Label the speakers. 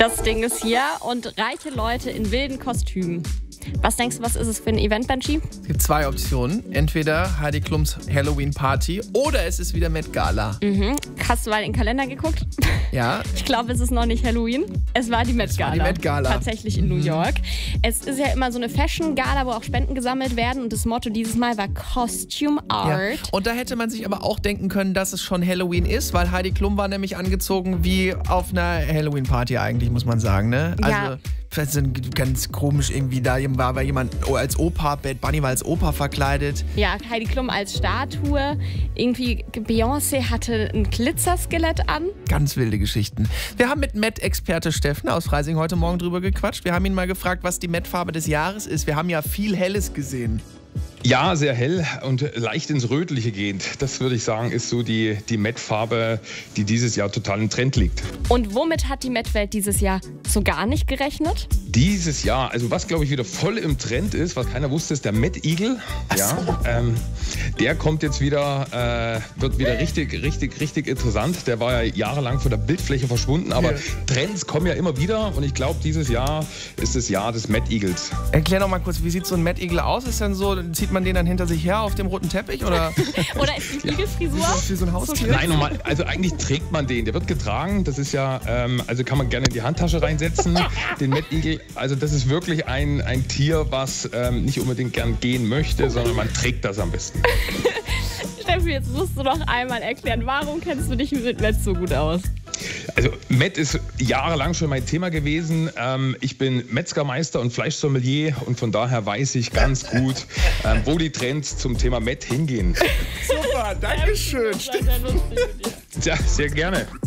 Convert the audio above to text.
Speaker 1: Das Ding ist hier und reiche Leute in wilden Kostümen. Was denkst du, was ist es für ein Event, Banshee?
Speaker 2: Es gibt zwei Optionen. Entweder Heidi Klums Halloween-Party oder es ist wieder Met Gala.
Speaker 1: Hast du mal in den Kalender geguckt?
Speaker 2: Ja.
Speaker 1: Ich glaube, es ist noch nicht Halloween. Es war die Met Gala.
Speaker 2: Die Met Gala.
Speaker 1: Tatsächlich in New York. Es ist ja immer so eine Fashion-Gala, wo auch Spenden gesammelt werden. Und das Motto dieses Mal war Costume Art.
Speaker 2: Ja. Und da hätte man sich aber auch denken können, dass es schon Halloween ist, weil Heidi Klum war nämlich angezogen wie auf einer Halloween-Party eigentlich, muss man sagen. Ne?
Speaker 1: Ja.
Speaker 2: Also ganz komisch irgendwie, da war jemand als Opa, Bad Bunny war als Opa verkleidet.
Speaker 1: Ja, Heidi Klum als Statue. Irgendwie Beyoncé hatte ein Glitzerskelett an.
Speaker 2: Ganz wilde Geschichten. Wir haben mit Met-Experte Steffen aus Freising heute Morgen drüber gequatscht. Wir haben ihn mal gefragt, was die Met-Farbe des Jahres ist. Wir haben ja viel Helles gesehen.
Speaker 3: Ja, sehr hell und leicht ins Rötliche gehend. Das würde ich sagen, ist so die Met-Farbe, die dieses Jahr total im Trend liegt.
Speaker 1: Und womit hat die Met-Welt dieses Jahr so gar nicht gerechnet?
Speaker 3: Dieses Jahr, also was glaube ich wieder voll im Trend ist, was keiner wusste, ist der Met-Igel. Ja, der kommt jetzt wieder, wird wieder richtig interessant. Der war ja jahrelang von der Bildfläche verschwunden, aber Trends kommen ja immer wieder und ich glaube, dieses Jahr ist das Jahr des Met-Igels.
Speaker 2: Erklär doch mal kurz, wie sieht so ein Met-Igel aus? Ist dann so, zieht man den dann hinter sich her auf dem roten Teppich? Oder
Speaker 1: Oder ist die Igelfrisur?
Speaker 2: Wie so ein Haustier?
Speaker 3: Nein, normal, also eigentlich trägt man den. Der wird getragen. Das ist ja, also kann man gerne in die Handtasche reinsetzen. Den Met-Igel, also das ist wirklich ein Tier, was nicht unbedingt gern gehen möchte, sondern man trägt das am besten.
Speaker 1: Steffi, jetzt musst du noch einmal erklären, warum kennst du dich mit Met so gut aus?
Speaker 3: Also Met ist jahrelang schon mein Thema gewesen. Ich bin Metzgermeister und Fleischsommelier und von daher weiß ich ganz gut, wo die Trends zum Thema Met hingehen.
Speaker 2: Super, danke schön.
Speaker 1: Das war sehr lustig mit dir.
Speaker 3: Ja, sehr gerne.